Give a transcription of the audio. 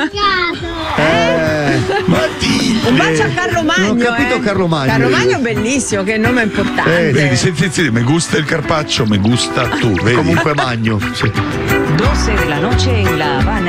Un bacio a Carlo Magno. Non ho capito Carlo Magno. Carlo Magno bellissimo, che nome importante. Vedi, senti, me gusta il carpaccio, me gusta tu. Vedi? Comunque Magno. Sì. 12 de la noche en La Habana.